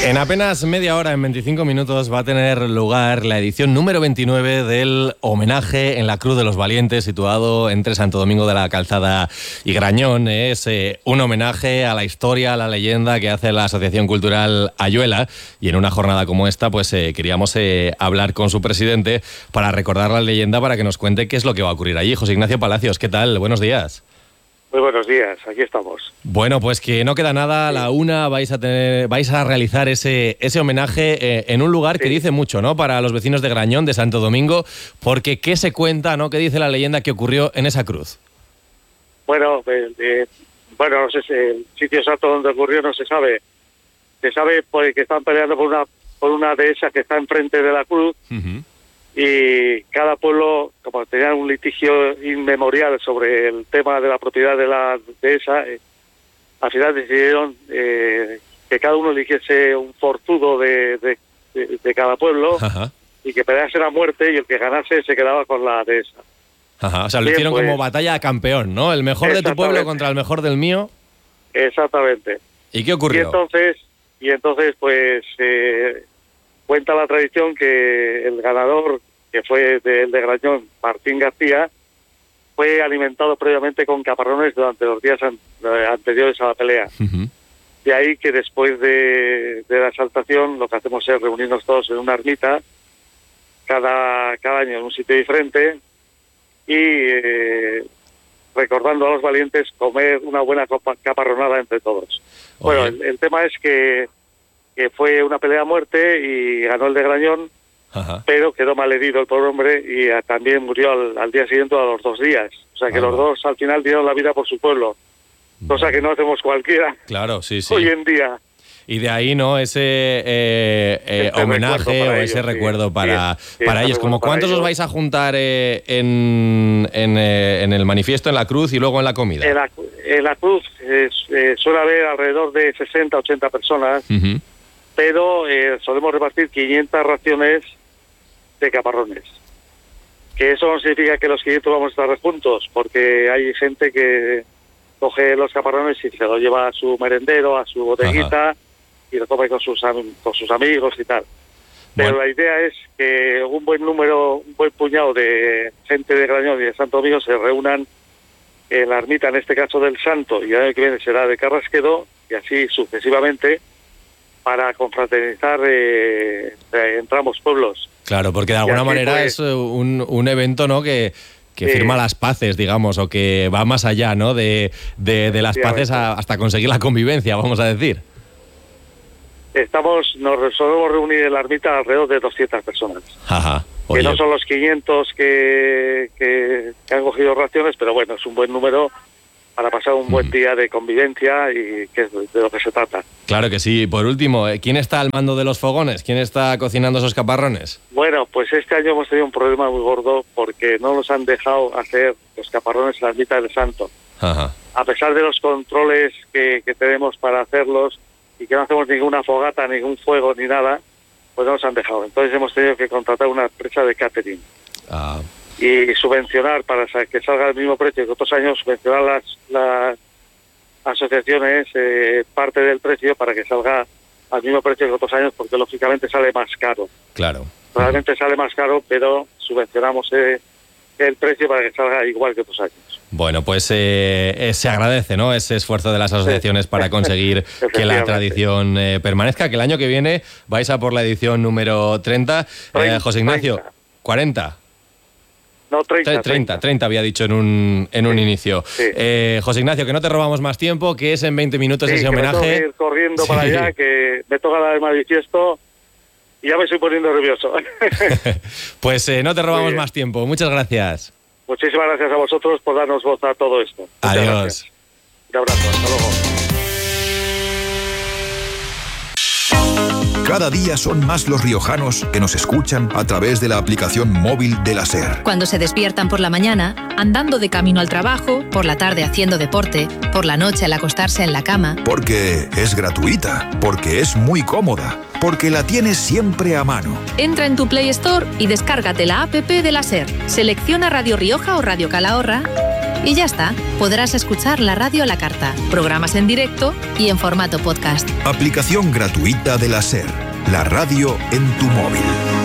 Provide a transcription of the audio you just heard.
En apenas media hora, en 25 minutos, va a tener lugar la edición número 29 del homenaje en la Cruz de los Valientes, situado entre Santo Domingo de la Calzada y Grañón. Es un homenaje a la historia, a la leyenda que hace la Asociación Cultural Ayuela. Y en una jornada como esta, pues queríamos hablar con su presidente para recordar la leyenda, para que nos cuente qué es lo que va a ocurrir allí. José Ignacio Palacios, ¿qué tal? Buenos días. Muy buenos días, aquí estamos. Bueno, pues que no queda nada, a la una vais a realizar ese homenaje en un lugar que dice mucho, ¿no? Para los vecinos de Grañón, de Santo Domingo, porque ¿qué se cuenta, no? ¿Qué dice la leyenda que ocurrió en esa cruz? Bueno, no sé si el sitio exacto donde ocurrió no se sabe. Se sabe porque están peleando por una dehesa que está enfrente de la cruz. Uh-huh. Y cada pueblo, como tenían un litigio inmemorial sobre el tema de la propiedad de la dehesa, al final decidieron que cada uno eligiese un forzudo de cada pueblo. Ajá. Y que pelease a muerte, y el que ganase se quedaba con la dehesa. Ajá, o sea, lo hicieron pues, como batalla a campeón, ¿no? El mejor de tu pueblo contra el mejor del mío. Exactamente. ¿Y qué ocurrió? Y entonces pues cuenta la tradición que el ganador, que fue el de Grañón, Martín García, fue alimentado previamente con caparrones durante los días anteriores a la pelea. Uh-huh. De ahí que después de la exaltación lo que hacemos es reunirnos todos en una ermita, cada año en un sitio diferente, y recordando a los valientes, comer una buena caparronada entre todos. Okay. Bueno, el tema es que fue una pelea a muerte y ganó el de Grañón. Ajá. Pero quedó malherido el pobre hombre y también murió al día siguiente, a los 2 días. O sea que los dos al final dieron la vida por su pueblo, cosa que no hacemos cualquiera. Claro, sí. Hoy en día. Y de ahí, ¿no? Ese homenaje o ese recuerdo para ellos. Como ¿cuántos os vais a juntar en el manifiesto, en la cruz y luego en la comida? En la cruz suele haber alrededor de 60, 80 personas, uh-huh. Pero solemos repartir 500 raciones de caparrones. Que eso no significa que los 500 vamos a estar juntos, porque hay gente que coge los caparrones y se los lleva a su merendero, a su bodeguita. Ajá. Y lo come con sus amigos y tal. Pero bueno, la idea es que un buen puñado de gente de Grañón y de Santo Domingo se reúnan en la ermita, en este caso del Santo, y el año que viene será de Carrasquedo, y así sucesivamente, para confraternizar entre ambos pueblos. Claro, porque de alguna manera es un evento, ¿no?, que firma las paces, digamos, o que va más allá, ¿no?, de las paces hasta conseguir la convivencia, vamos a decir. Nos solemos reunir en la ermita alrededor de 200 personas. Ajá. Que no son los 500 que han cogido raciones, pero bueno, es un buen número para pasar un buen día de convivencia, y que es de lo que se trata. Claro que sí. Por último, ¿quién está al mando de los fogones? ¿Quién está cocinando esos caparrones? Bueno, pues este año hemos tenido un problema muy gordo porque no nos han dejado hacer los caparrones en la ermita del Santo. Ajá. A pesar de los controles que tenemos para hacerlos, y que no hacemos ninguna fogata, ningún fuego, ni nada, pues no nos han dejado. Entonces hemos tenido que contratar una empresa de catering. Ah. Y subvencionar, para que salga al mismo precio que otros años, subvencionar las asociaciones parte del precio para que salga al mismo precio que otros años, porque lógicamente sale más caro. Claro. Realmente sale más caro, pero subvencionamos el precio para que salga igual que otros años. Bueno, pues se agradece, ¿no?, ese esfuerzo de las asociaciones para conseguir que la tradición permanezca, que el año que viene vais a por la edición número 30. José Ignacio, 40. No, 30 había dicho en un inicio. Sí. José Ignacio, que no te robamos más tiempo, que es en 20 minutos ese homenaje. Me tengo que ir corriendo para allá, que me toca la del manifiesto y ya me estoy poniendo nervioso. Pues no te robamos más tiempo. Muchas gracias. Muchísimas gracias a vosotros por darnos voz a todo esto. Adiós. Gracias. Un abrazo, hasta luego. Cada día son más los riojanos que nos escuchan a través de la aplicación móvil de la SER. Cuando se despiertan por la mañana, andando de camino al trabajo, por la tarde haciendo deporte, por la noche al acostarse en la cama. Porque es gratuita, porque es muy cómoda, porque la tienes siempre a mano. Entra en tu Play Store y descárgate la app de la SER. Selecciona Radio Rioja o Radio Calahorra Y ya está, podrás escuchar la radio a la carta, programas en directo y en formato podcast. Aplicación gratuita de la SER, la radio en tu móvil.